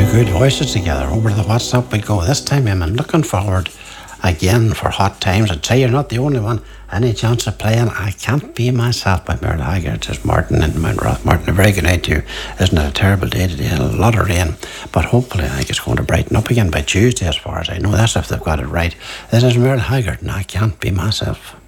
good voices together. Over the WhatsApp we go. This time I'm looking forward again for Hot Times. I'd say you're not the only one. Any chance of playing I Can't Be Myself by Merle Haggard. It's Martin and Mount Martin, a very good night to you. Isn't it a terrible day today? A lot of rain, but hopefully I think it's going to brighten up again by Tuesday as far as I know. That's if they've got it right. This is Merle Haggard and I Can't Be Myself.